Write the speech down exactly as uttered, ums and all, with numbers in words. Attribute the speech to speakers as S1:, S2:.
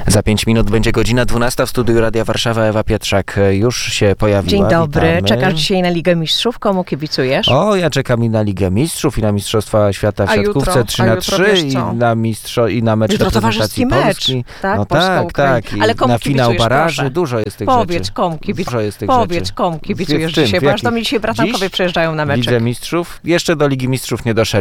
S1: Za pięć minut będzie godzina dwunasta. W studiu Radia Warszawa Ewa Pietrzak już się pojawiła.
S2: Dzień dobry.
S1: Witamy.
S2: Czekasz dzisiaj na Ligę Mistrzów? Komu kibicujesz?
S1: O, ja czekam i na Ligę Mistrzów, i na Mistrzostwa Świata w
S2: A
S1: siatkówce
S2: jutro?
S1: trzy
S2: A
S1: na
S2: jutro
S1: trzy,
S2: wiesz
S1: i
S2: co?
S1: na, mistrzo, i na mecz
S2: Jutro
S1: reprezentacji
S2: towarzyski mecz,
S1: Polski.
S2: tak?
S1: No
S2: Polska,
S1: tak,
S2: Ukraina.
S1: tak. I
S2: Ale komu
S1: na finał
S2: kibicujesz,
S1: baraży
S2: proszę?
S1: dużo jest tych
S2: Powiedz,
S1: rzeczy.
S2: komu kibic...
S1: Dużo jest tych
S2: Powiedz,
S1: rzeczy.
S2: komu kibicujesz
S1: W czym?
S2: dzisiaj,
S1: W
S2: bo aż do
S1: jakich?
S2: mnie dzisiaj bratankowie
S1: Dziś?
S2: przyjeżdżają na meczek.
S1: Lidze Mistrzów? Jeszcze do Ligi Mistrzów nie doszedłem.